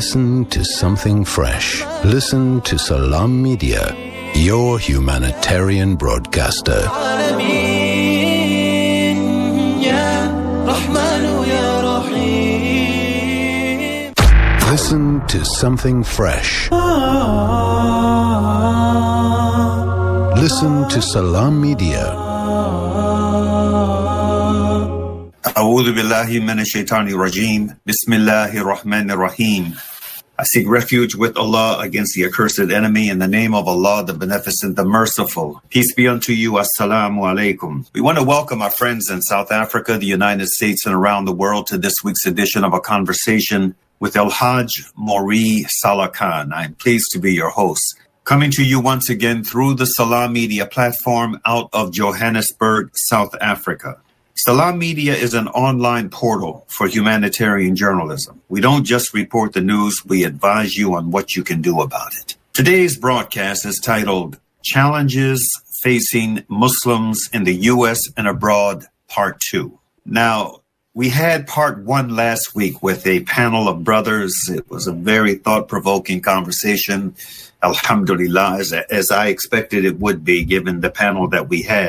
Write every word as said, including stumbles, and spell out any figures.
Listen to something fresh. Listen to Salam Media, your humanitarian broadcaster. Listen to something fresh. Listen to Salam Media. A'udhu billahi minash shaitani rajim. Bismillahir rahmanir rahim. I seek refuge with Allah against the accursed enemy in the name of Allah, the Beneficent, the Merciful. Peace be unto you. Assalamu alaikum. We want to welcome our friends in South Africa, the United States, and around the world to this week's edition of A Conversation with El-Hajj Mauri Salah Khan. I'm pleased to be your host. Coming to you once again through the Salam Media platform out of Johannesburg, South Africa. Salam Media is an online portal for humanitarian journalism. We don't just report the news, we advise you on what you can do about it. Today's broadcast is titled Challenges Facing Muslims in the U S and Abroad, Part two. Now, we had part one last week with a panel of brothers. It was a very thought-provoking conversation. Alhamdulillah, as, as I expected it would be, given the panel that we had.